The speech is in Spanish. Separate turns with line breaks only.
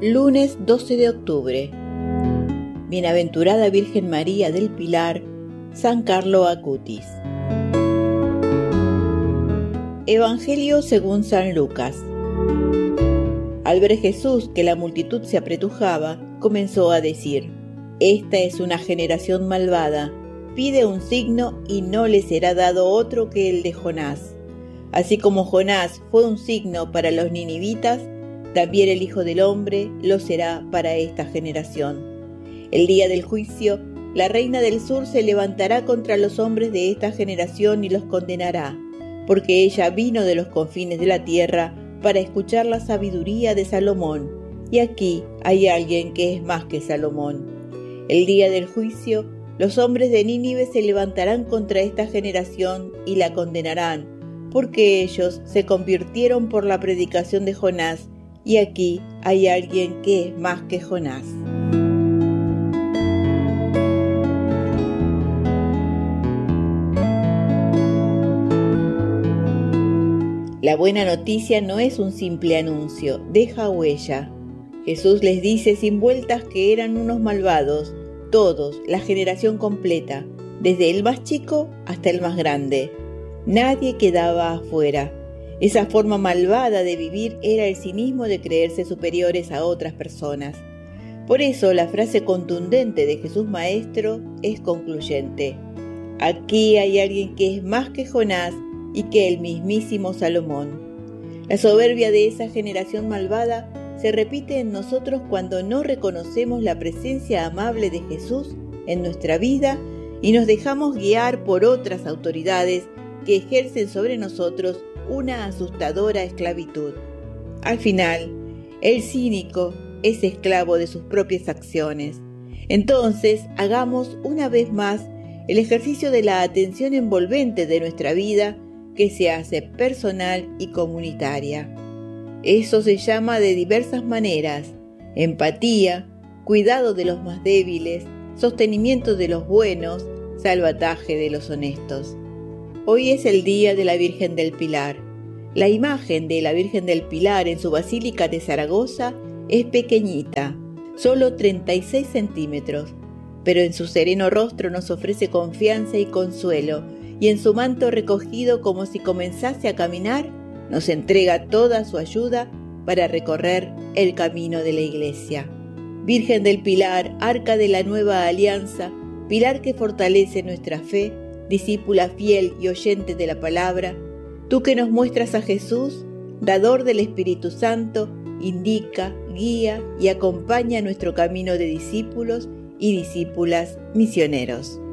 Lunes 12 de octubre. Bienaventurada Virgen María del Pilar, San Carlo Acutis. Evangelio según San Lucas. Al ver Jesús que la multitud se apretujaba, comenzó a decir: Esta es una generación malvada, pide un signo y no le será dado otro que el de Jonás. Así como Jonás fue un signo para los ninivitas, también el Hijo del Hombre lo será para esta generación. El día del juicio, la reina del sur se levantará contra los hombres de esta generación y los condenará, porque ella vino de los confines de la tierra para escuchar la sabiduría de Salomón, y aquí hay alguien que es más que Salomón. El día del juicio, los hombres de Nínive se levantarán contra esta generación y la condenarán, porque ellos se convirtieron por la predicación de Jonás, y aquí hay alguien que es más que Jonás. La buena noticia no es un simple anuncio, deja huella. Jesús les dice sin vueltas que eran unos malvados, todos, la generación completa, desde el más chico hasta el más grande. Nadie quedaba afuera. Esa forma malvada de vivir era el cinismo de creerse superiores a otras personas. Por eso la frase contundente de Jesús Maestro es concluyente. Aquí hay alguien que es más que Jonás y que el mismísimo Salomón. La soberbia de esa generación malvada se repite en nosotros cuando no reconocemos la presencia amable de Jesús en nuestra vida y nos dejamos guiar por otras autoridades que ejercen sobre nosotros una asustadora esclavitud. Al final, el cínico es esclavo de sus propias acciones. Entonces, hagamos una vez más el ejercicio de la atención envolvente de nuestra vida, que se hace personal y comunitaria. Eso se llama de diversas maneras: empatía, cuidado de los más débiles, sostenimiento de los buenos, salvataje de los honestos. Hoy es el día de la Virgen del Pilar. La imagen de la Virgen del Pilar en su Basílica de Zaragoza es pequeñita, solo 36 centímetros, pero en su sereno rostro nos ofrece confianza y consuelo, y en su manto recogido como si comenzase a caminar, nos entrega toda su ayuda para recorrer el camino de la Iglesia. Virgen del Pilar, arca de la nueva alianza, pilar que fortalece nuestra fe, discípula fiel y oyente de la palabra, tú que nos muestras a Jesús, dador del Espíritu Santo, indica, guía y acompaña nuestro camino de discípulos y discípulas misioneros.